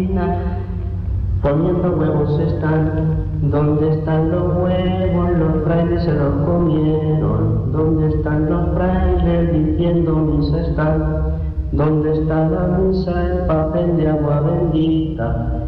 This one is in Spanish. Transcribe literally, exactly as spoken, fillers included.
Poniendo huevos están. ¿Dónde están los huevos? Los frailes se los comieron. ¿Dónde están los frailes diciendo misa están? ¿Dónde está la misa? El papel de agua bendita.